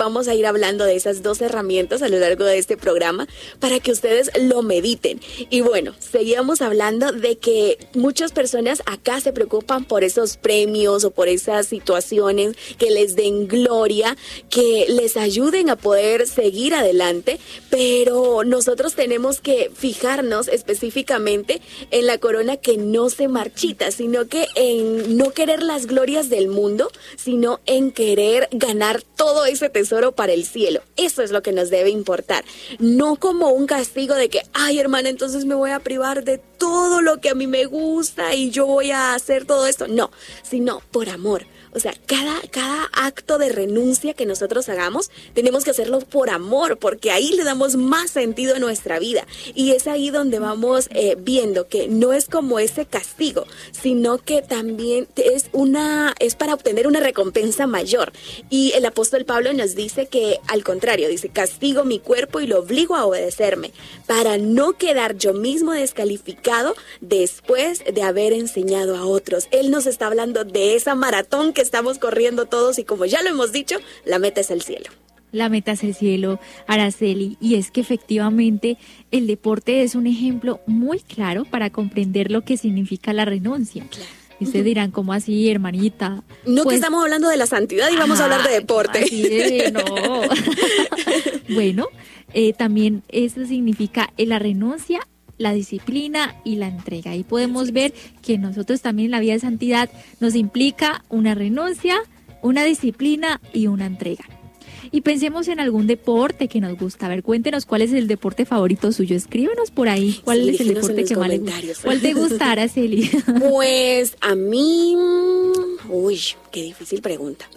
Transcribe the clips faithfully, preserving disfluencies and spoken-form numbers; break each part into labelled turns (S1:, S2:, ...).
S1: vamos a ir hablando de esas dos herramientas a lo largo de este programa para que ustedes lo mediten. Y bueno, seguíamos hablando de que muchas personas acá se preocupan por esos premios o por esas situaciones que les den gloria, que les ayuden a poder seguir adelante, pero nosotros tenemos que fijarnos específicamente en la corona que no se marchita, sino que en no querer las glorias del mundo, sino en querer ganar todo ese tesoro para el cielo. Eso es lo que nos debe importar, no como un castigo de que, ay hermana, entonces me voy a privar de todo lo que a mí me gusta y yo voy a hacer todo esto. No, sino por amor. O sea, cada, cada acto de renuncia que nosotros hagamos, tenemos que hacerlo por amor, porque ahí le damos más sentido a nuestra vida. Y es ahí donde vamos eh, viendo que no es como ese castigo, sino que también es una es para obtener una recompensa mayor. Y el apóstol Pablo nos dice que, al contrario, dice, castigo mi cuerpo y lo obligo a obedecerme, para no quedar yo mismo descalificado después de haber enseñado a otros. Él nos está hablando de esa maratón que estamos corriendo todos y, como ya lo hemos dicho, la meta es el cielo.
S2: La meta es el cielo, Araceli, y es que efectivamente el deporte es un ejemplo muy claro para comprender lo que significa la renuncia. Claro. Y ustedes dirán, ¿cómo así, hermanita?
S1: No,
S2: pues,
S1: que estamos hablando de la santidad y vamos ah, a hablar de deporte.
S2: Así de, no. Bueno, eh, también eso significa eh, la renuncia, la disciplina y la entrega. Ahí podemos ver que nosotros también en la vida de santidad nos implica una renuncia, una disciplina y una entrega. Y pensemos en algún deporte que nos gusta. A ver, cuéntenos cuál es el deporte favorito suyo. Escríbenos por ahí cuál sí, es el deporte que más le gusta. ¿Cuál te gusta, Araceli?
S1: Pues a mí... Uy, qué difícil pregunta.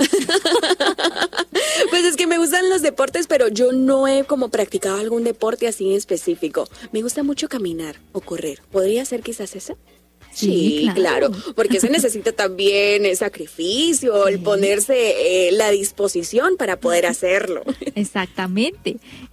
S1: Pues es que me gustan los deportes, pero yo no he como practicado algún deporte así en específico. Me gusta mucho caminar o correr. ¿Podría ser quizás eso? Sí, sí, claro. claro, porque se necesita también el sacrificio, sí. el ponerse eh, la disposición para poder hacerlo.
S2: Exactamente.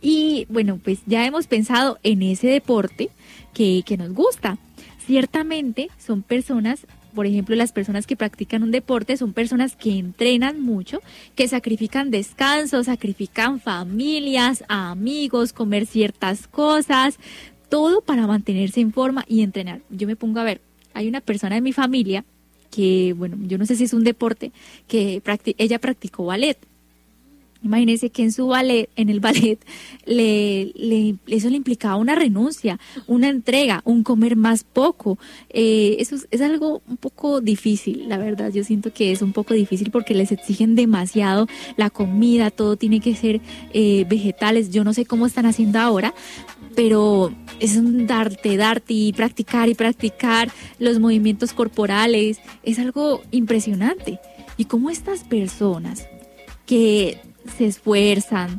S2: Y bueno, pues ya hemos pensado en ese deporte que, que nos gusta. Ciertamente son personas, por ejemplo, las personas que practican un deporte son personas que entrenan mucho, que sacrifican descanso, sacrifican familias, amigos, comer ciertas cosas, todo para mantenerse en forma y entrenar. Yo me pongo a ver, hay una persona de mi familia que, bueno, yo no sé si es un deporte, que practi- ella practicó ballet. Imagínense que en su ballet, en el ballet, le, le, eso le implicaba una renuncia, una entrega, un comer más poco. Eh, eso es, es algo un poco difícil, la verdad. Yo siento que es un poco difícil porque les exigen demasiado la comida, todo tiene que ser eh, vegetales. Yo no sé cómo están haciendo ahora, pero es un darte, darte y practicar y practicar los movimientos corporales. Es algo impresionante. Y cómo estas personas que se esfuerzan,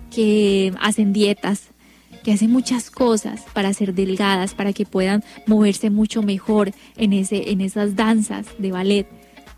S2: que hacen dietas, que hacen muchas cosas para ser delgadas, para que puedan moverse mucho mejor en ese, en esas danzas de ballet,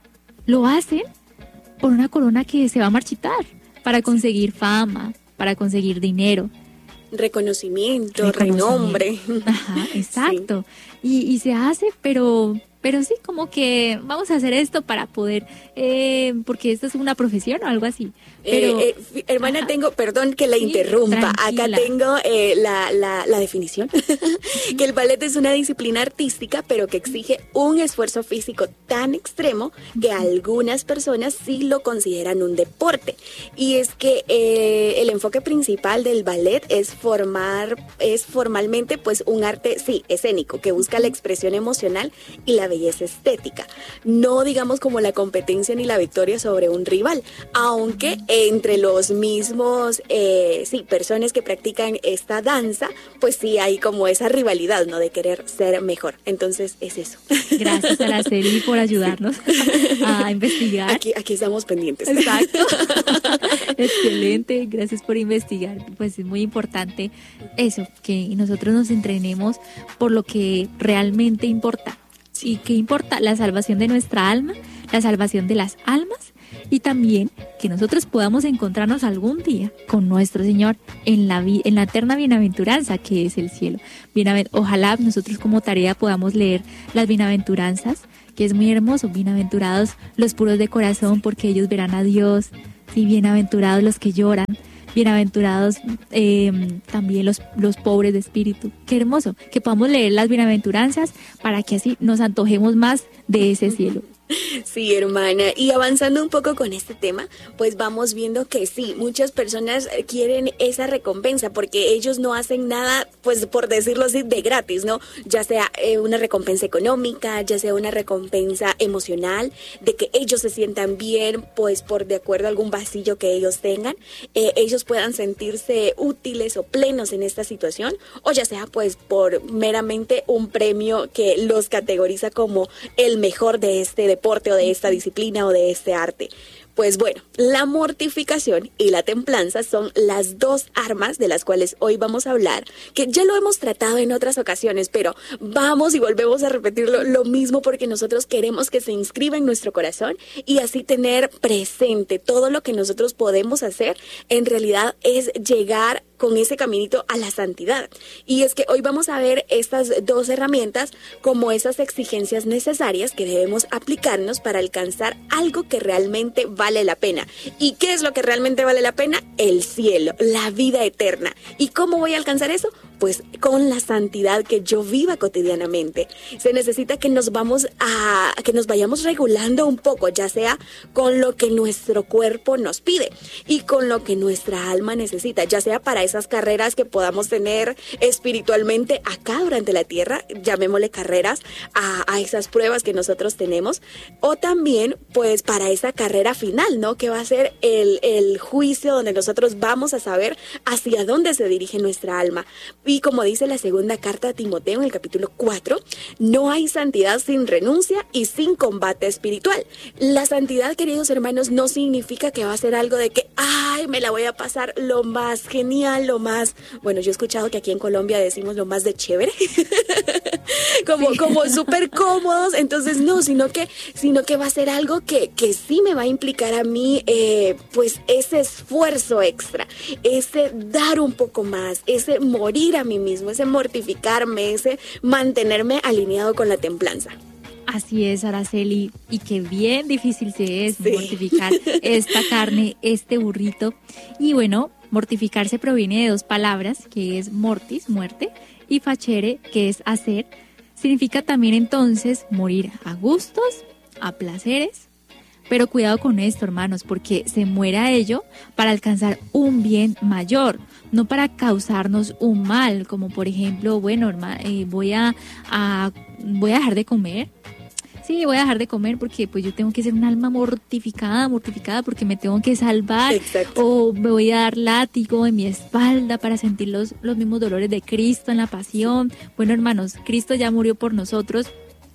S2: lo hacen por una corona que se va a marchitar, para conseguir fama, para conseguir dinero.
S1: Reconocimiento,
S2: Reconocimiento.
S1: renombre.
S2: Ajá, exacto. Sí. Y, y se hace, pero... Pero sí, como que vamos a hacer esto para poder, eh, porque esto es una profesión o algo así. Pero,
S1: eh, eh, hermana, ajá. tengo, perdón que la sí, interrumpa, tranquila. Acá tengo eh, la, la, la definición, que el ballet es una disciplina artística, pero que exige un esfuerzo físico tan extremo que algunas personas sí lo consideran un deporte. Y es que eh, el enfoque principal del ballet es formar, es formalmente pues un arte, sí, escénico, que busca la expresión emocional y la belleza estética, no digamos como la competencia ni la victoria sobre un rival, aunque entre los mismos eh, sí, personas que practican esta danza, pues sí hay como esa rivalidad, ¿no? De querer ser mejor. Entonces es eso.
S2: Gracias, Araceli, por ayudarnos a investigar.
S1: Aquí, aquí estamos pendientes.
S2: Exacto. Excelente, gracias por investigar. Pues es muy importante eso, que nosotros nos entrenemos por lo que realmente importa. ¿Y qué importa? La salvación de nuestra alma, la salvación de las almas y también que nosotros podamos encontrarnos algún día con nuestro Señor en la, vi- en la eterna bienaventuranza que es el cielo. Bienaven- Ojalá nosotros como tarea podamos leer las bienaventuranzas, que es muy hermoso. Bienaventurados los puros de corazón porque ellos verán a Dios. Sí, bienaventurados los que lloran, bienaventurados eh, también los, los pobres de espíritu. Qué hermoso, que podamos leer las bienaventuranzas para que así nos antojemos más de ese cielo.
S1: Sí, hermana, y avanzando un poco con este tema, pues vamos viendo que sí, muchas personas quieren esa recompensa porque ellos no hacen nada, pues por decirlo así, de gratis, ¿no? Ya sea eh, una recompensa económica, ya sea una recompensa emocional, de que ellos se sientan bien, pues por de acuerdo a algún vacío que ellos tengan, eh, ellos puedan sentirse útiles o plenos en esta situación, o ya sea pues por meramente un premio que los categoriza como el mejor de este deporte deporte o de esta disciplina o de este arte. Pues bueno, la mortificación y la templanza son las dos armas de las cuales hoy vamos a hablar, que ya lo hemos tratado en otras ocasiones, pero vamos y volvemos a repetirlo lo mismo porque nosotros queremos que se inscriba en nuestro corazón y así tener presente todo lo que nosotros podemos hacer. En realidad es llegar con ese caminito a la santidad. Y es que hoy vamos a ver estas dos herramientas como esas exigencias necesarias que debemos aplicarnos para alcanzar algo que realmente vale la pena. ¿Y qué es lo que realmente vale la pena? El cielo, la vida eterna. ¿Y cómo voy a alcanzar eso? Pues con la santidad que yo viva cotidianamente. Se necesita que nos vamos a, que nos vayamos regulando un poco, ya sea con lo que nuestro cuerpo nos pide y con lo que nuestra alma necesita, ya sea para esas carreras que podamos tener espiritualmente acá durante la tierra, llamémosle carreras a, a esas pruebas que nosotros tenemos, o también pues para esa carrera final, ¿no? Que va a ser el, el juicio donde nosotros vamos a saber hacia dónde se dirige nuestra alma. Y como dice la segunda carta a Timoteo en el capítulo cuatro, no hay santidad sin renuncia y sin combate espiritual. La santidad, queridos hermanos, no significa que va a ser algo de que, ay, me la voy a pasar lo más genial, lo más, bueno, yo he escuchado que aquí en Colombia decimos lo más de chévere, como, como súper cómodos, entonces no, sino que, sino que va a ser algo que, que sí me va a implicar a mí, eh, pues ese esfuerzo extra, ese dar un poco más, ese morir a mí mismo, ese mortificarme, ese mantenerme alineado con la templanza.
S2: Así es, Araceli, y qué bien difícil se es
S1: sí.
S2: mortificar esta carne, este burrito. Y bueno, mortificarse proviene de dos palabras, que es mortis, muerte, y facere, que es hacer. Significa también entonces morir a gustos, a placeres. Pero cuidado con esto, hermanos, porque se muere a ello para alcanzar un bien mayor, no para causarnos un mal, como por ejemplo, bueno, hermano, eh, voy a, a voy a dejar de comer. Sí, voy a dejar de comer porque pues yo tengo que ser un alma mortificada, mortificada porque me tengo que salvar.
S1: Exacto.
S2: O me voy a dar látigo en mi espalda para sentir los, los mismos dolores de Cristo en la pasión. Bueno, hermanos, Cristo ya murió por nosotros.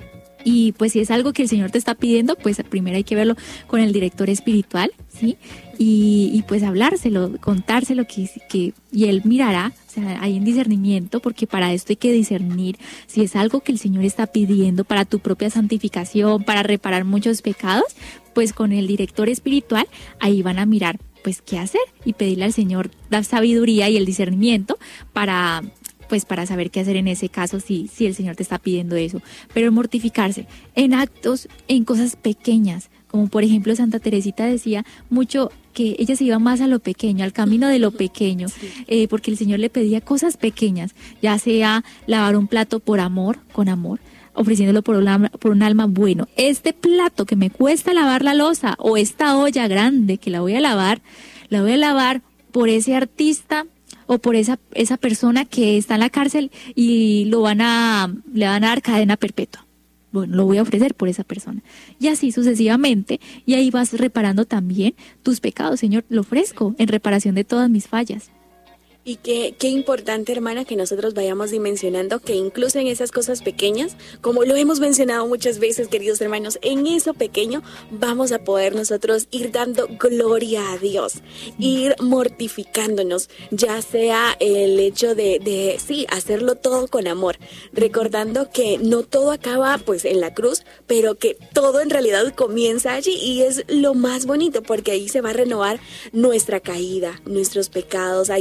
S2: Y pues si es algo que el Señor te está pidiendo, pues primero hay que verlo con el director espiritual, ¿sí? Y, y pues hablárselo, contárselo que, que, y Él mirará, o sea, hay un discernimiento, porque para esto hay que discernir si es algo que el Señor está pidiendo para tu propia santificación, para reparar muchos pecados, pues con el director espiritual ahí van a mirar pues qué hacer y pedirle al Señor la sabiduría y el discernimiento para... pues para saber qué hacer en ese caso si, si el Señor te está pidiendo eso. Pero mortificarse en actos, en cosas pequeñas, como por ejemplo Santa Teresita decía mucho que ella se iba más a lo pequeño, al camino de lo pequeño, sí. eh, porque el Señor le pedía cosas pequeñas, ya sea lavar un plato por amor, con amor, ofreciéndolo por un, alma, por un alma bueno. Este plato que me cuesta lavar la loza o esta olla grande que la voy a lavar, la voy a lavar por ese artista o por esa esa persona que está en la cárcel y lo van a le van a dar cadena perpetua. Bueno, lo voy a ofrecer por esa persona. Y así sucesivamente, y ahí vas reparando también tus pecados. Señor, lo ofrezco en reparación de todas mis fallas.
S1: Y qué, qué importante, hermana, que nosotros vayamos dimensionando que incluso en esas cosas pequeñas, como lo hemos mencionado muchas veces, queridos hermanos, en eso pequeño vamos a poder nosotros ir dando gloria a Dios, ir mortificándonos, ya sea el hecho de, de sí, hacerlo todo con amor, recordando que no todo acaba pues en la cruz, pero que todo en realidad comienza allí y es lo más bonito, porque ahí se va a renovar nuestra caída, nuestros pecados, ahí se puede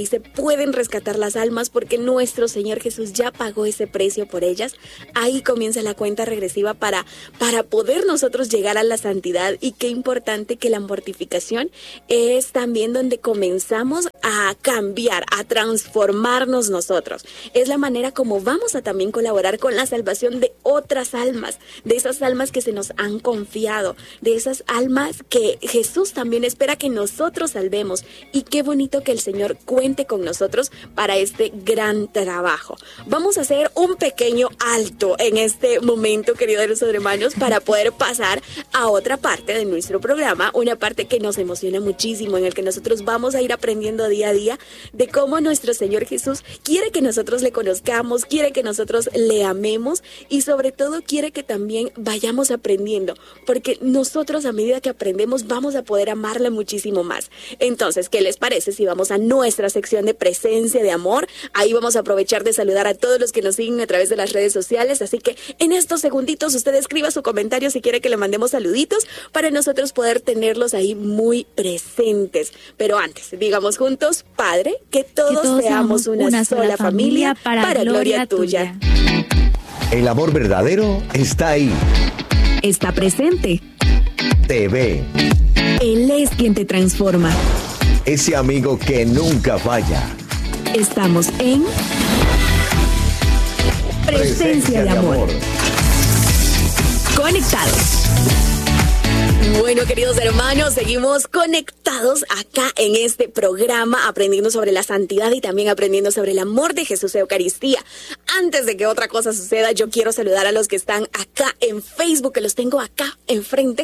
S1: pueden rescatar las almas porque nuestro Señor Jesús ya pagó ese precio por ellas. Ahí comienza la cuenta regresiva para, para poder nosotros llegar a la santidad. Y qué importante que la mortificación es también donde comenzamos a cambiar, a transformarnos nosotros. Es la manera como vamos a también colaborar con la salvación de otras almas, de esas almas que se nos han confiado, de esas almas que Jesús también espera que nosotros salvemos. Y qué bonito que el Señor cuente con nosotros para este gran trabajo. Vamos a hacer un pequeño alto en este momento, queridos hermanos, para poder pasar a otra parte de nuestro programa, una parte que nos emociona muchísimo, en el que nosotros vamos a ir aprendiendo día a día de cómo nuestro Señor Jesús quiere que nosotros le conozcamos, quiere que nosotros le amemos y sobre todo quiere que también vayamos aprendiendo, porque nosotros a medida que aprendemos vamos a poder amarle muchísimo más. Entonces, ¿qué les parece si vamos a nuestra sección de presencia de amor? Ahí vamos a aprovechar de saludar a todos los que nos siguen a través de las redes sociales, así que en estos segunditos usted escriba su comentario si quiere que le mandemos saluditos para nosotros poder tenerlos ahí muy presentes. Pero antes, digamos juntos, Padre, que todos, que todos seamos una, una sola, sola familia para, para gloria tuya.
S3: El amor verdadero está ahí.
S1: Está presente.
S3: Te ve.
S1: Él es quien te transforma.
S3: Ese amigo que nunca falla.
S1: Estamos en Presencia, Presencia de, de amor. amor. Conectados. Bueno, queridos hermanos, seguimos conectados acá en este programa, aprendiendo sobre la santidad y también aprendiendo sobre el amor de Jesús en Eucaristía. Antes de que otra cosa suceda, yo quiero saludar a los que están acá en Facebook, que los tengo acá enfrente,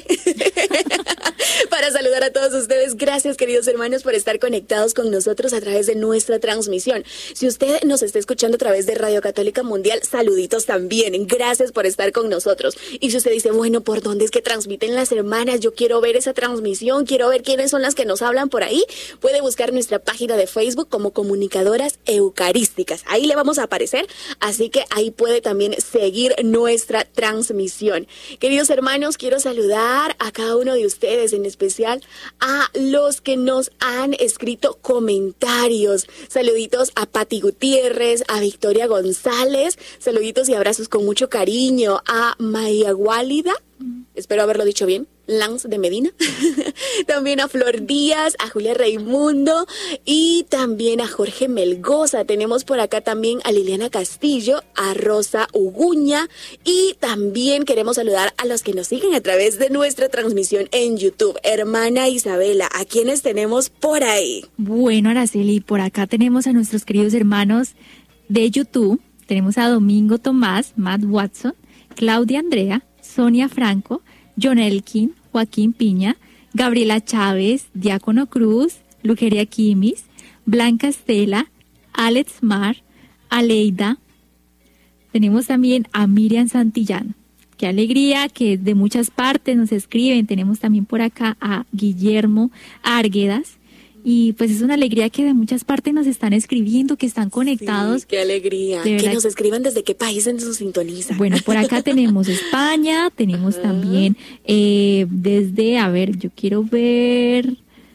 S1: para saludar a todos ustedes. Gracias, queridos hermanos, por estar conectados con nosotros a través de nuestra transmisión. Si usted nos está escuchando a través de Radio Católica Mundial, saluditos también. Gracias por estar con nosotros. Y si usted dice, bueno, ¿por dónde es que transmiten las hermanas? Yo quiero ver esa transmisión, quiero ver quiénes son las que nos hablan por ahí. Puede buscar nuestra página de Facebook como Comunicadoras Eucarísticas. Ahí le vamos a aparecer, así que ahí puede también seguir nuestra transmisión. Queridos hermanos, quiero saludar a cada uno de ustedes, en especial a los que nos han escrito comentarios. Saluditos a Pati Gutiérrez, a Victoria González, saluditos y abrazos con mucho cariño a Maya Guálida. Espero haberlo dicho bien, Lance de Medina, también a Flor Díaz, a Julia Raimundo y también a Jorge Melgoza. Tenemos por acá también a Liliana Castillo, a Rosa Uguña y también queremos saludar a los que nos siguen a través de nuestra transmisión en YouTube. Hermana Isabela, ¿a quiénes tenemos por ahí?
S2: Bueno, Araceli, por acá tenemos a nuestros queridos hermanos de YouTube. Tenemos a Domingo Tomás, Matt Watson, Claudia Andrea, Sonia Franco, John Elkin, Joaquín Piña, Gabriela Chávez, Diácono Cruz, Lugeria Quimis, Blanca Estela, Alex Mar, Aleida. Tenemos también a Miriam Santillán. Qué alegría que de muchas partes nos escriben. Tenemos también por acá a Guillermo Arguedas. Y pues es una alegría que de muchas partes nos están escribiendo, que están conectados.
S1: Sí, qué alegría. Que nos escriban desde qué país nos sintonizan.
S2: Bueno, por acá tenemos España, tenemos uh-huh. también eh, desde, a ver, yo quiero ver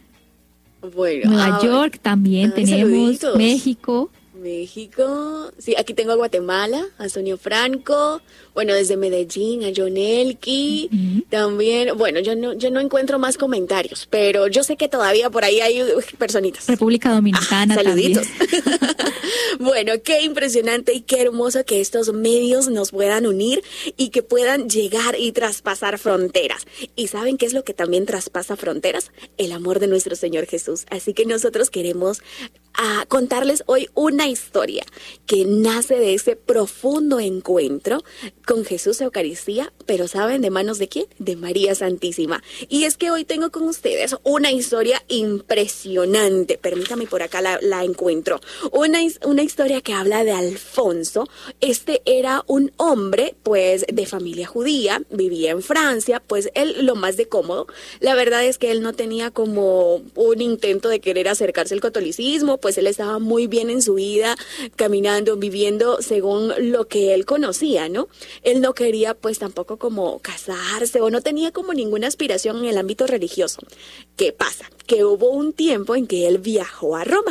S2: bueno, Nueva ah, York también, ah, tenemos saluditos. México.
S1: México, sí, aquí tengo a Guatemala, a Sonia Franco, bueno, desde Medellín, a John Elki, uh-huh. también, bueno, yo no, yo no encuentro más comentarios, pero yo sé que todavía por ahí hay personitas.
S2: República Dominicana
S1: ah, saluditos.
S2: También.
S1: Bueno, qué impresionante y qué hermoso que estos medios nos puedan unir y que puedan llegar y traspasar fronteras. ¿Y saben qué es lo que también traspasa fronteras? El amor de nuestro Señor Jesús. Así que nosotros queremos a contarles hoy una historia que nace de ese profundo encuentro con Jesús Eucaristía, pero ¿saben de manos de quién? De María Santísima. Y es que hoy tengo con ustedes una historia impresionante. Permítame, por acá la, la encuentro. Una, una historia que habla de Alfonso. Este era un hombre, pues, de familia judía, vivía en Francia, pues él lo más de cómodo. La verdad es que él no tenía como un intento de querer acercarse al catolicismo, pues él estaba muy bien en su vida, caminando, viviendo según lo que él conocía, ¿no? Él no quería pues tampoco como casarse o no tenía como ninguna aspiración en el ámbito religioso. ¿Qué pasa? Que hubo un tiempo en que él viajó a Roma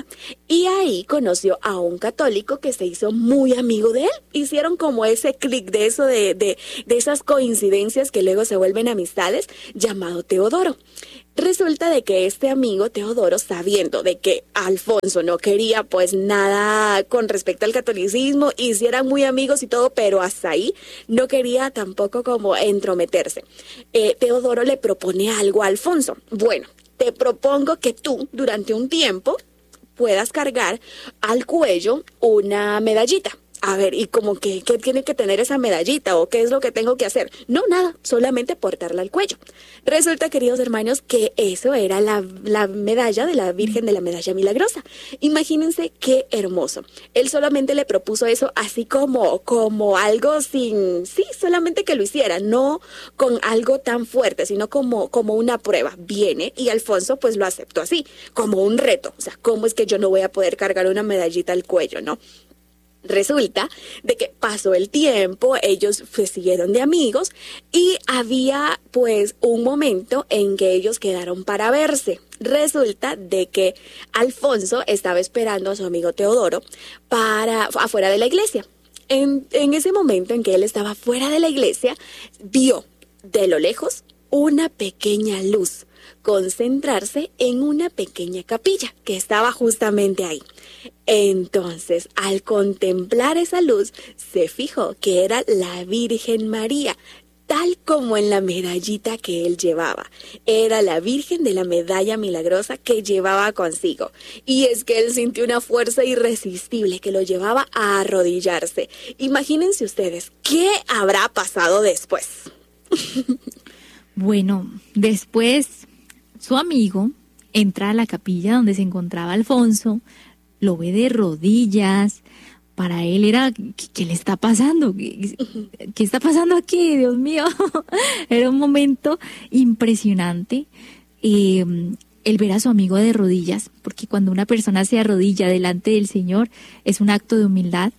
S1: Y ahí conoció a un católico que se hizo muy amigo de él. Hicieron como ese clic de eso, de, de, de esas coincidencias que luego se vuelven amistades, llamado Teodoro. Resulta de que este amigo Teodoro, sabiendo de que Alfonso no quería pues nada con respecto al catolicismo, y si eran muy amigos y todo, pero hasta ahí no quería tampoco como entrometerse, eh, Teodoro le propone algo a Alfonso. Bueno, te propongo que tú durante un tiempo puedas cargar al cuello una medallita. A ver, ¿y como que qué tiene que tener esa medallita o qué es lo que tengo que hacer? No, nada, solamente portarla al cuello. Resulta, queridos hermanos, que eso era la, la medalla de la Virgen de la Medalla Milagrosa. Imagínense qué hermoso. Él solamente le propuso eso así como, como algo sin, sí, solamente que lo hiciera, no con algo tan fuerte, sino como, como una prueba. Viene y Alfonso pues lo aceptó así, como un reto. O sea, ¿cómo es que yo no voy a poder cargar una medallita al cuello, no? Resulta de que pasó el tiempo, ellos pues siguieron de amigos y había pues un momento en que ellos quedaron para verse. Resulta de que Alfonso estaba esperando a su amigo Teodoro para afuera de la iglesia. En, en ese momento en que él estaba fuera de la iglesia, vio de lo lejos una pequeña luz concentrarse en una pequeña capilla que estaba justamente ahí. Entonces, al contemplar esa luz, se fijó que era la Virgen María, tal como en la medallita que él llevaba. Era la Virgen de la Medalla Milagrosa que llevaba consigo. Y es que él sintió una fuerza irresistible que lo llevaba a arrodillarse. Imagínense ustedes, ¿qué habrá pasado después?
S2: Bueno, después su amigo entra a la capilla donde se encontraba Alfonso, lo ve de rodillas. Para él era, ¿qué, qué le está pasando? ¿Qué, ¿Qué está pasando aquí? Dios mío. Era un momento impresionante. Eh, el ver a su amigo de rodillas, porque cuando una persona se arrodilla delante del Señor es un acto de humildad.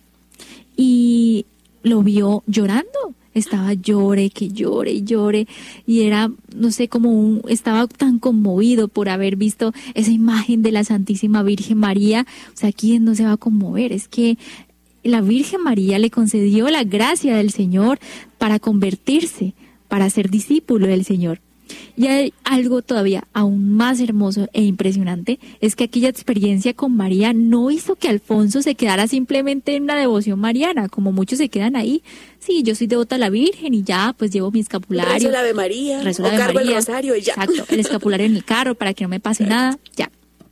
S2: Y lo vio llorando. Estaba llore, que llore y llore, y era, no sé, como un, estaba tan conmovido por haber visto esa imagen de la Santísima Virgen María. O sea, ¿quién no se va a conmover? Es que la Virgen María le concedió la gracia del Señor para convertirse, para ser discípulo del Señor. Y hay algo todavía aún más hermoso e impresionante, es que aquella experiencia con María no hizo que Alfonso se quedara simplemente en una devoción mariana, como muchos se quedan ahí. Sí, yo soy devota a la Virgen y ya, pues llevo mi escapulario.
S1: Rezo la Ave María,
S2: rezo
S1: o
S2: la Ave
S1: cargo
S2: María,
S1: el rosario y ya.
S2: Exacto, el escapulario en el carro para que no me pase nada, ya.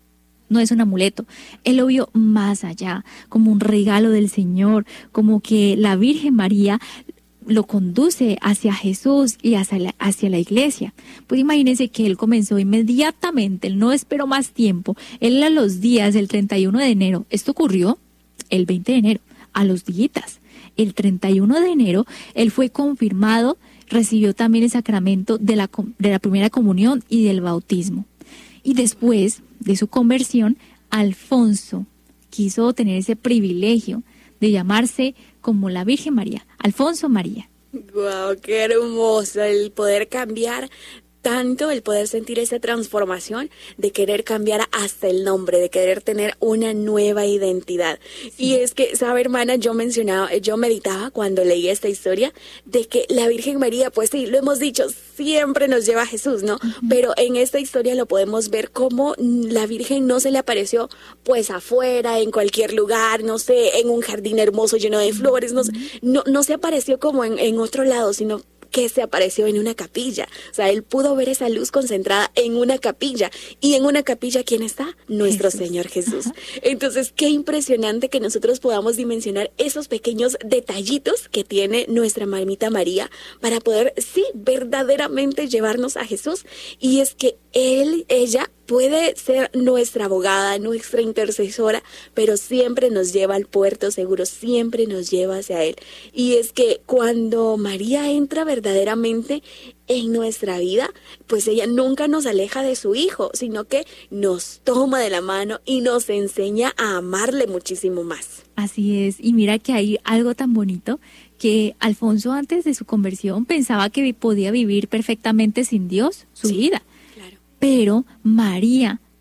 S2: No es un amuleto. Él lo vio más allá, como un regalo del Señor, como que la Virgen María lo conduce hacia Jesús y hacia la, hacia la iglesia. Pues imagínense que él comenzó inmediatamente, él no esperó más tiempo, él a los días del treinta y uno de enero, esto ocurrió el veinte de enero, a los días, el treinta y uno de enero, él fue confirmado, recibió también el sacramento de la, de la primera comunión y del bautismo. Y después de su conversión, Alfonso quiso tener ese privilegio de llamarse como la Virgen María, Alfonso María.
S1: Guau, qué hermoso el poder cambiar tanto, el poder sentir esa transformación de querer cambiar hasta el nombre, de querer tener una nueva identidad. Sí. Y es que, sabe, hermana, yo mencionaba, yo meditaba cuando leí esta historia de que la Virgen María, pues sí, lo hemos dicho, siempre nos lleva a Jesús, ¿no? Uh-huh. Pero en esta historia lo podemos ver como la Virgen no se le apareció pues afuera, en cualquier lugar, no sé, en un jardín hermoso lleno de flores, no sé, no, no se apareció como en, en otro lado, sino que se apareció en una capilla. O sea, él pudo ver esa luz concentrada en una capilla. Y en una capilla, ¿quién está? Nuestro Jesús. Señor Jesús. Ajá. Entonces, qué impresionante que nosotros podamos dimensionar esos pequeños detallitos que tiene nuestra mamita María para poder, sí, verdaderamente llevarnos a Jesús. Y es que él, ella, puede ser nuestra abogada, nuestra intercesora, pero siempre nos lleva al puerto seguro, siempre nos lleva hacia Él. Y es que cuando María entra verdaderamente en nuestra vida, pues ella nunca nos aleja de su Hijo, sino que nos toma de la mano y nos enseña a amarle muchísimo más.
S2: Así es, y mira que hay algo tan bonito, que Alfonso antes de su conversión pensaba que podía vivir perfectamente sin Dios su sí. vida. Pero María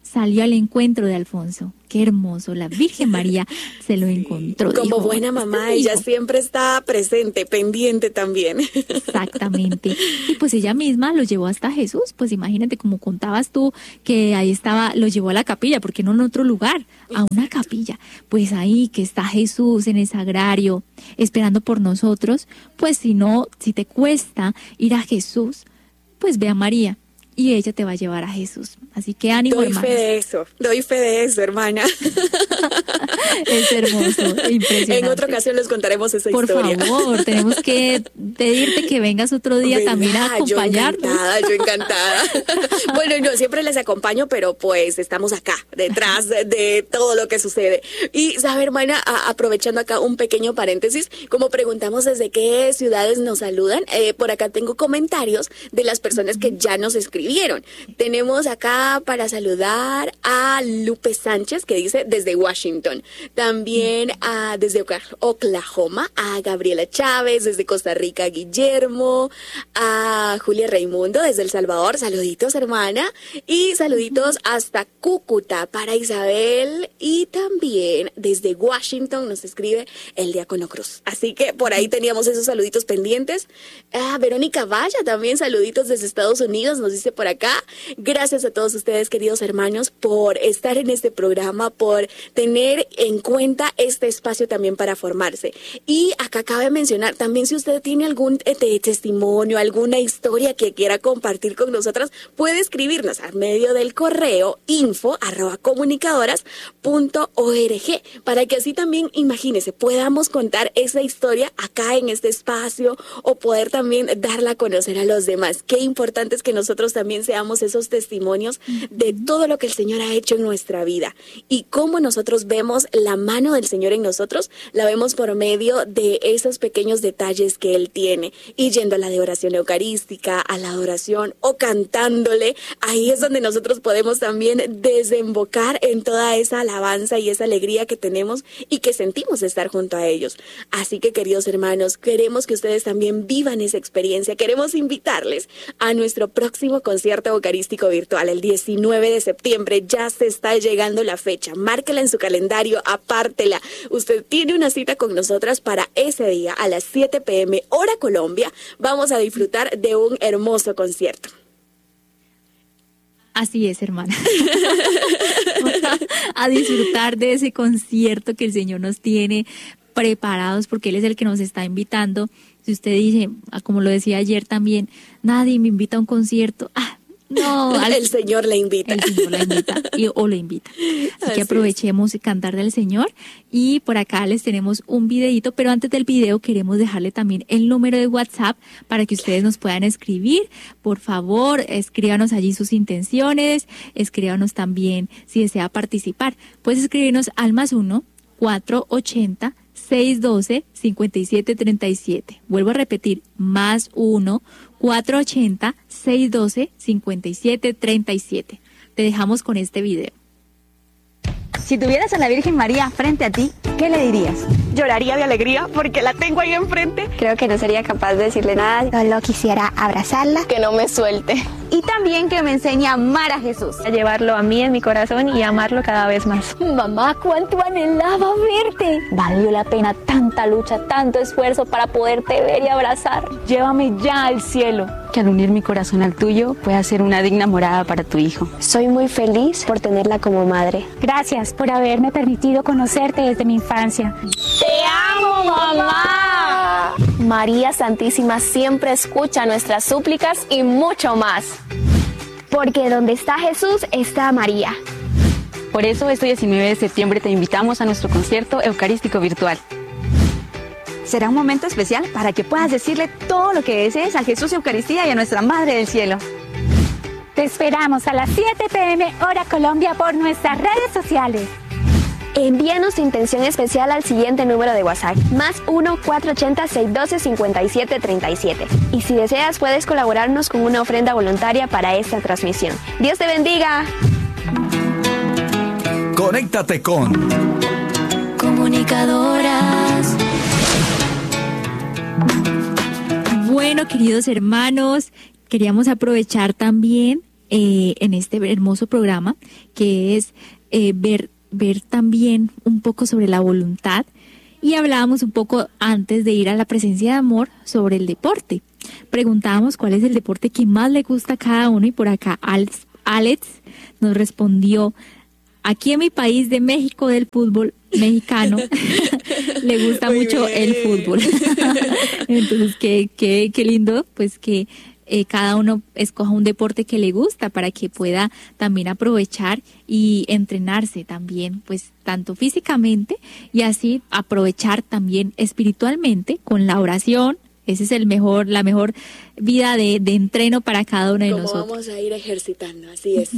S2: salió al encuentro de Alfonso. Qué hermoso, la Virgen María se lo encontró.
S1: Como
S2: dijo,
S1: buena mamá, ella siempre está presente, pendiente también.
S2: Exactamente. Y pues ella misma lo llevó hasta Jesús. Pues imagínate, como contabas tú, que ahí estaba, lo llevó a la capilla, porque no en otro lugar, a una capilla. Pues ahí que está Jesús en el sagrario, esperando por nosotros. Pues si no, si te cuesta ir a Jesús, pues ve a María. Y ella te va a llevar a Jesús. Así que ánimo,
S1: doy
S2: hermana.
S1: Doy fe de eso, doy fe de eso, hermana.
S2: Es hermoso, impresionante.
S1: En otra ocasión les contaremos esa
S2: Por
S1: historia.
S2: Por favor, tenemos que pedirte que vengas otro día ¿verdad? También a acompañarnos.
S1: Yo encantada, yo encantada. Bueno, no, siempre les acompaño, pero pues estamos acá, detrás de, de todo lo que sucede. Y, sabe, hermana, a, aprovechando acá un pequeño paréntesis, como preguntamos desde qué ciudades nos saludan, eh, por acá tengo comentarios de las personas que ya nos escribieron. Tenemos acá para saludar a Lupe Sánchez, que dice desde Washington. También a, desde Oklahoma, a Gabriela Chávez, desde Costa Rica, Guillermo, a Julia Raimundo, desde El Salvador. Saluditos, hermana. Y saluditos hasta Cúcuta para Isabel. Y también desde Washington nos escribe el Diácono Cruz. Así que por ahí teníamos esos saluditos pendientes. A Verónica Valla también, saluditos desde Estados Unidos, nos dice por acá. Gracias a todos ustedes, queridos hermanos, por estar en este programa, por tener en cuenta este espacio también para formarse. Y acá cabe mencionar también, si usted tiene algún eh, testimonio, alguna historia que quiera compartir con nosotras, puede escribirnos a medio del correo info arroba comunicadoras punto org, para que así también, imagínese, podamos contar esa historia acá en este espacio o poder también darla a conocer a los demás. Qué importante es que nosotros también seamos esos testimonios de todo lo que el Señor ha hecho en nuestra vida. Y cómo nosotros vemos la mano del Señor en nosotros, la vemos por medio de esos pequeños detalles que Él tiene. Y yendo a la de oración eucarística, a la adoración o cantándole, ahí es donde nosotros podemos también desembocar en toda esa alabanza y esa alegría que tenemos y que sentimos de estar junto a ellos. Así que, queridos hermanos, queremos que ustedes también vivan esa experiencia. Queremos invitarles a nuestro próximo concierto eucarístico virtual el diecinueve de septiembre. Ya se está llegando la fecha. Márquela en su calendario, apártela. Usted tiene una cita con nosotras para ese día a las siete pe eme hora Colombia. Vamos a disfrutar de un hermoso concierto.
S2: Así es, hermana. A disfrutar de ese concierto que el Señor nos tiene preparados, porque Él es el que nos está invitando. Si usted dice, como lo decía ayer también, nadie me invita a un concierto, ah, no, al,
S1: el Señor le invita.
S2: El Señor la invita y, o lo invita. Así, Así que aprovechemos es. cantar del Señor. Y por acá les tenemos un videito, pero antes del video queremos dejarle también el número de WhatsApp para que ustedes nos puedan escribir. Por favor, escríbanos allí sus intenciones, escríbanos también si desea participar. Puedes escribirnos al más uno, cuatro ochenta, seiscientos doce, cincuenta y siete treinta y siete. Vuelvo a repetir, más uno, cuatro ochenta, seiscientos doce, cincuenta y siete treinta y siete. Te dejamos con este video.
S4: Si tuvieras a la Virgen María frente a ti, ¿qué le dirías?
S5: Lloraría de alegría porque la tengo ahí enfrente.
S6: Creo que no sería capaz de decirle nada.
S7: Solo quisiera abrazarla.
S5: Que no me suelte.
S4: Y también que me enseñe a amar a Jesús.
S5: A llevarlo a mí en mi corazón y amarlo cada vez más.
S8: Mamá, cuánto anhelaba verte. Valió la pena tanta lucha, tanto esfuerzo para poderte ver y abrazar.
S4: Llévame ya al cielo. Que al unir mi corazón al tuyo pueda ser una digna morada para tu hijo.
S6: Soy muy feliz por tenerla como madre.
S7: Gracias por haberme permitido conocerte desde mi infancia.
S8: ¡Te amo, mamá!
S5: María Santísima siempre escucha nuestras súplicas y mucho más.
S6: Porque donde está Jesús está María.
S4: Por eso este diecinueve de septiembre te invitamos a nuestro concierto eucarístico virtual. Será un momento especial para que puedas decirle todo lo que desees a Jesús Eucaristía y a nuestra Madre del Cielo.
S7: Te esperamos a las siete pe eme hora Colombia por nuestras redes sociales.
S6: Envíanos tu intención especial al siguiente número de WhatsApp, más uno, cuatro ochenta, seiscientos doce, cincuenta y siete treinta y siete. Y si deseas, puedes colaborarnos con una ofrenda voluntaria para esta transmisión. ¡Dios te bendiga!
S9: Conéctate con
S2: Comunicadoras. Bueno, queridos hermanos, queríamos aprovechar también eh, en este hermoso programa, que es eh, ver, ver también un poco sobre la voluntad. Y hablábamos un poco antes de ir a la presencia de amor sobre el deporte. Preguntábamos cuál es el deporte que más le gusta a cada uno y por acá Alex, Alex nos respondió: aquí en mi país de México del fútbol mexicano le gusta Muy mucho bien. el fútbol. Entonces qué, qué, qué lindo pues que eh, cada uno escoja un deporte que le gusta para que pueda también aprovechar y entrenarse también, pues tanto físicamente y así aprovechar también espiritualmente con la oración. Ese es el mejor, la mejor vida de, de entreno para cada uno de
S1: Como
S2: nosotros.
S1: Vamos a ir ejercitando, así es.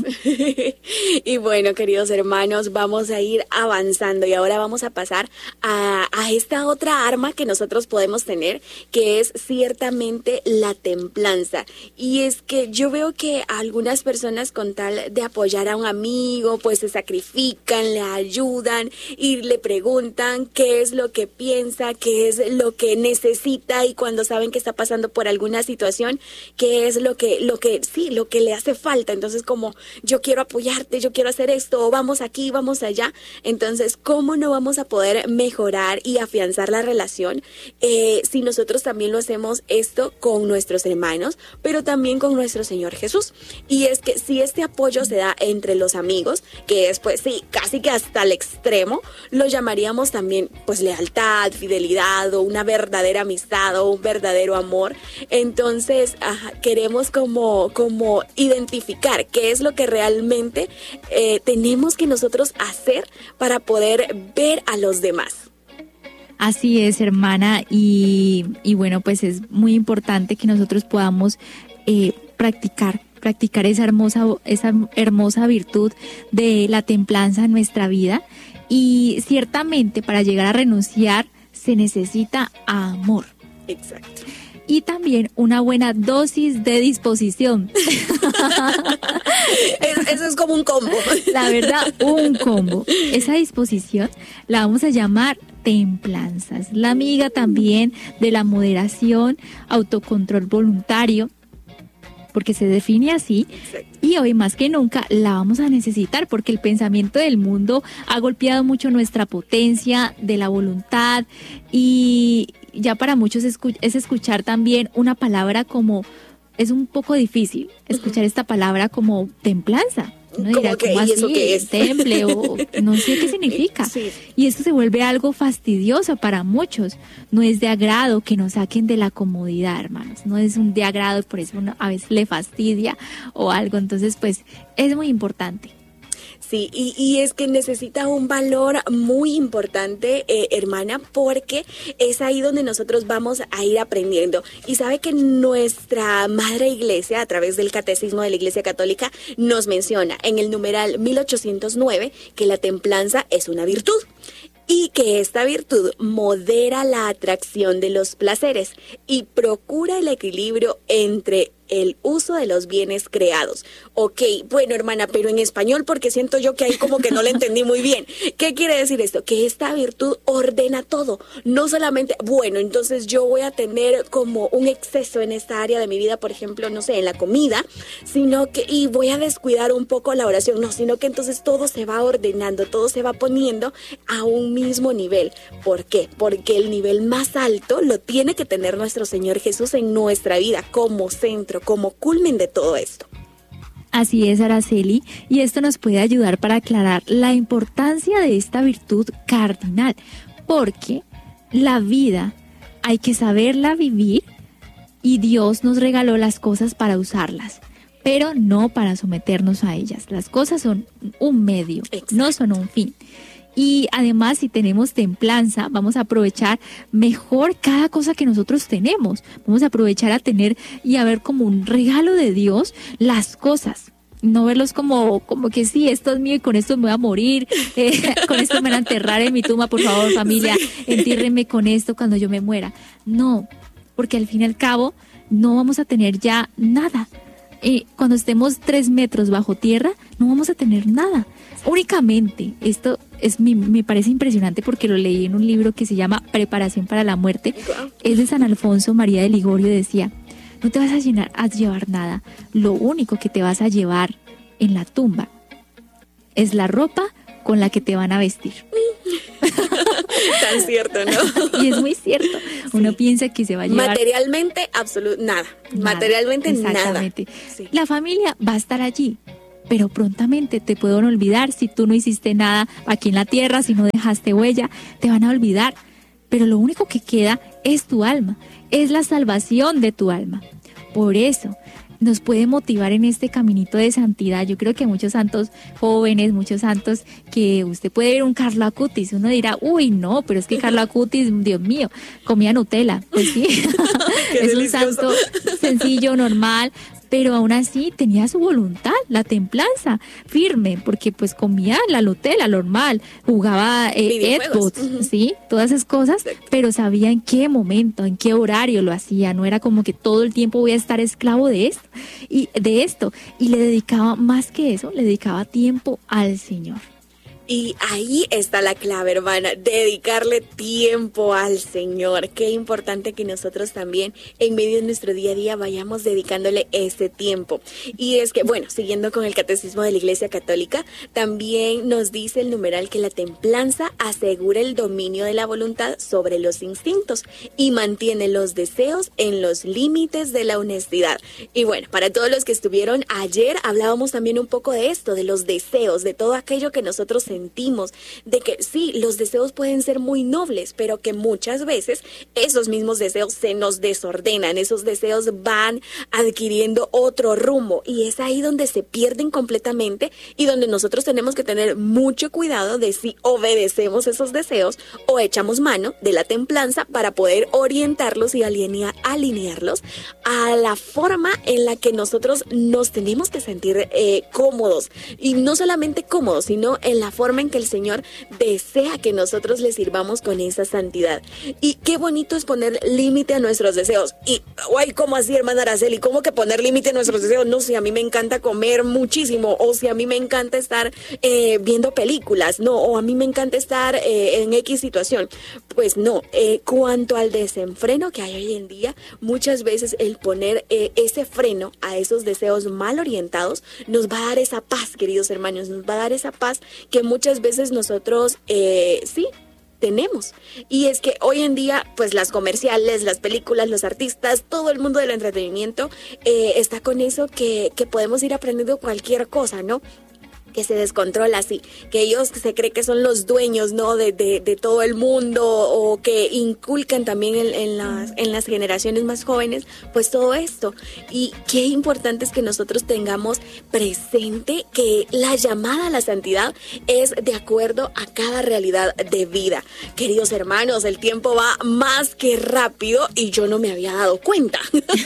S1: Y bueno, queridos hermanos, vamos a ir avanzando y ahora vamos a pasar a, a esta otra arma que nosotros podemos tener, que es ciertamente la templanza. Y es que yo veo que algunas personas, con tal de apoyar a un amigo, pues se sacrifican, le ayudan y le preguntan qué es lo que piensa, qué es lo que necesita, y cuando saben que está pasando por alguna situación, qué es lo que, lo que, sí, lo que le hace falta. Entonces, como yo quiero apoyarte, yo quiero hacer esto, vamos aquí, vamos allá. Entonces, ¿cómo no vamos a poder mejorar y afianzar la relación eh, si nosotros también lo hacemos esto con nuestros hermanos, pero también con nuestro Señor Jesús? Y es que si este apoyo se da entre los amigos, que es pues sí, casi que hasta el extremo, lo llamaríamos también pues lealtad, fidelidad o una verdadera amistad o un verdadero amor. Entonces ajá, queremos como, como identificar qué es lo que realmente eh, tenemos que nosotros hacer para poder ver a los demás.
S2: Así es, hermana, y, y bueno, pues es muy importante que nosotros podamos eh, practicar, practicar esa hermosa, esa hermosa virtud de la templanza en nuestra vida. Y ciertamente para llegar a renunciar se necesita amor.
S1: Exacto.
S2: Y también una buena dosis de disposición.
S1: Eso es como un combo.
S2: La verdad, un combo. Esa disposición la vamos a llamar templanza. Es la amiga también de la moderación, autocontrol voluntario, porque se define así. Y hoy más que nunca la vamos a necesitar, porque el pensamiento del mundo ha golpeado mucho nuestra potencia de la voluntad, y ya para muchos es escuchar también una palabra como, es un poco difícil escuchar uh-huh. esta palabra como templanza. Uno dirá,
S1: que,
S2: ¿cómo
S1: así?
S2: ¿Y eso qué es? Temple o no sé qué significa. Sí. Y esto se vuelve algo fastidioso para muchos. No es de agrado que nos saquen de la comodidad, hermanos. No es un de agrado, por eso uno a veces le fastidia o algo. Entonces, pues, es muy importante.
S1: Sí, y, y es que necesita un valor muy importante, eh, hermana, porque es ahí donde nosotros vamos a ir aprendiendo. Y sabe que nuestra Madre Iglesia, a través del Catecismo de la Iglesia Católica, nos menciona en el numeral mil ochocientos nueve que la templanza es una virtud. Y que esta virtud modera la atracción de los placeres y procura el equilibrio entre el uso de los bienes creados. Ok, bueno, hermana, pero en español, porque siento yo que ahí como que no le entendí muy bien. ¿Qué quiere decir esto? Que esta virtud ordena todo. No solamente, bueno, entonces yo voy a tener como un exceso en esta área de mi vida, por ejemplo, no sé, en la comida, sino que, y voy a descuidar un poco la oración. No, sino que entonces todo se va ordenando, todo se va poniendo a un mismo nivel. ¿Por qué? Porque el nivel más alto lo tiene que tener nuestro Señor Jesús en nuestra vida como centro, como culmen de todo esto.
S2: Así es, Araceli, y esto nos puede ayudar para aclarar la importancia de esta virtud cardinal, porque la vida hay que saberla vivir y Dios nos regaló las cosas para usarlas, pero no para someternos a ellas. Las cosas son un medio, Exacto. no son un fin. Y además, si tenemos templanza, vamos a aprovechar mejor cada cosa que nosotros tenemos. Vamos a aprovechar a tener y a ver como un regalo de Dios las cosas. No verlos como, como que sí, esto es mío y con esto me voy a morir, eh, con esto me van a enterrar en mi tumba, por favor, familia, entiérrenme con esto cuando yo me muera. No, porque al fin y al cabo no vamos a tener ya nada. Eh, cuando estemos tres metros bajo tierra, no vamos a tener nada. Únicamente, esto es mi, me parece impresionante porque lo leí en un libro que se llama Preparación para la Muerte. Es de San Alfonso María de Ligorio, decía: no te vas a, llenar, a llevar nada. Lo único que te vas a llevar en la tumba es la ropa con la que te van a vestir.
S1: Tan cierto, ¿no?
S2: Y es muy cierto. Sí. Uno piensa que se va a llevar...
S1: Materialmente, absolutamente nada. nada. Materialmente,
S2: exactamente.
S1: nada. Sí.
S2: La familia va a estar allí, pero prontamente te pueden olvidar si tú no hiciste nada aquí en la tierra, si no dejaste huella, te van a olvidar. Pero lo único que queda es tu alma, es la salvación de tu alma. Por eso nos puede motivar en este caminito de santidad. Yo creo que muchos santos jóvenes, muchos santos que usted puede ver un Carlo Acutis, uno dirá, uy, no, pero es que Carlo Acutis, Dios mío, comía Nutella. Pues sí, es delicioso. Un santo sencillo, normal, pero aún así tenía su voluntad, la templanza firme, porque pues comía la Nutella normal, jugaba eh, Xbox, uh-huh. ¿sí? Todas esas cosas, exacto. Pero sabía en qué momento, en qué horario lo hacía, no era como que todo el tiempo voy a estar esclavo de esto, y de esto, y le dedicaba más que eso, le dedicaba tiempo al Señor.
S1: Y ahí está la clave, hermana, dedicarle tiempo al Señor. Qué importante que nosotros también en medio de nuestro día a día vayamos dedicándole ese tiempo. Y es que, bueno, siguiendo con el Catecismo de la Iglesia Católica, también nos dice el numeral que la templanza asegura el dominio de la voluntad sobre los instintos y mantiene los deseos en los límites de la honestidad. Y bueno, para todos los que estuvieron ayer, hablábamos también un poco de esto, de los deseos, de todo aquello que nosotros sentimos, de que sí, los deseos pueden ser muy nobles, pero que muchas veces esos mismos deseos se nos desordenan, esos deseos van adquiriendo otro rumbo y es ahí donde se pierden completamente y donde nosotros tenemos que tener mucho cuidado de si obedecemos esos deseos o echamos mano de la templanza para poder orientarlos y alinea, alinearlos a la forma en la que nosotros nos tenemos que sentir eh, cómodos, y no solamente cómodos, sino en la forma en que el Señor desea que nosotros le sirvamos con esa santidad. Y qué bonito es poner límite a nuestros deseos. Y, guay, ¿cómo así, hermana Araceli? ¿Cómo que poner límite a nuestros deseos? No, si a mí me encanta comer muchísimo, o si a mí me encanta estar eh, viendo películas, no, o a mí me encanta estar eh, en X situación. Pues no, eh, cuanto al desenfreno que hay hoy en día, muchas veces el poner eh, ese freno a esos deseos mal orientados nos va a dar esa paz, queridos hermanos, nos va a dar esa paz que muchas veces nosotros, eh, sí, tenemos. Y es que hoy en día, pues las comerciales, las películas, los artistas, todo el mundo del entretenimiento eh, está con eso que, que podemos ir aprendiendo cualquier cosa, ¿no? Que se descontrola así, que ellos se creen que son los dueños, ¿no? De, de, de todo el mundo, o que inculcan también en, en, las, en las generaciones más jóvenes, pues todo esto. Y qué importante es que nosotros tengamos presente que la llamada a la santidad es de acuerdo a cada realidad de vida. Queridos hermanos, el tiempo va más que rápido y yo no me había dado cuenta.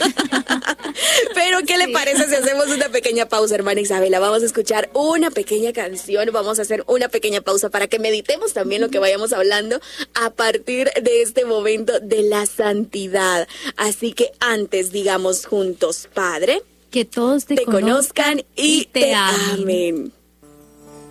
S1: Pero ¿qué le parece si hacemos una pequeña pausa, hermana Isabela? Vamos a escuchar una pequeña canción, vamos a hacer una pequeña pausa para que meditemos también lo que vayamos hablando a partir de este momento de la santidad. Así que antes digamos juntos, Padre,
S2: que todos te,
S1: te conozcan, conozcan y te, te
S2: amen.
S1: amen.